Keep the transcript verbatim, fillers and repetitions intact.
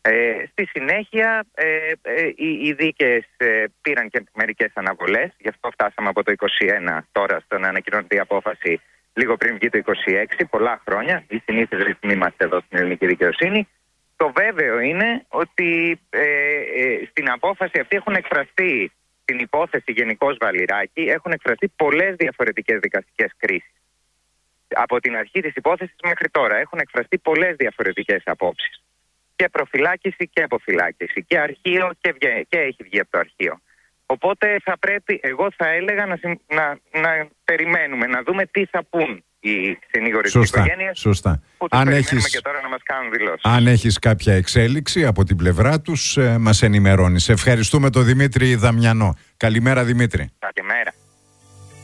Ε, στη συνέχεια ε, ε, οι, οι δίκες ε, πήραν και μερικές αναβολές, γι' αυτό φτάσαμε από το είκοσι ένα τώρα στο να ανακοινώνεται η απόφαση λίγο πριν βγει το είκοσι έξι, πολλά χρόνια. Οι συνήθεις ρυθμοί είμαστε εδώ στην ελληνική δικαιοσύνη. Το βέβαιο είναι ότι ε, ε, στην απόφαση αυτή έχουν εκφραστεί, στην υπόθεση Γενικός Βαλιράκη, έχουν εκφραστεί πολλές διαφορετικές δικαστικές κρίσεις. Από την αρχή της υπόθεσης μέχρι τώρα έχουν εκφραστεί πολλές διαφορετικές απόψεις. Και προφυλάκηση και αποφυλάκηση. Και αρχείο και, βγε, και έχει βγει από το αρχείο. Οπότε θα πρέπει, εγώ θα έλεγα να, να, να περιμένουμε, να δούμε τι θα πούν οι συνήγοροι της οικογένειας. Σωστά. Που τους αν περιμένουμε έχεις, και τώρα να μας κάνουν δηλώσεις. Αν έχεις κάποια εξέλιξη από την πλευρά τους, ε, μας ενημερώνεις. Ευχαριστούμε τον Δημήτρη Δαμιανό. Καλημέρα, Δημήτρη. Καλημέρα.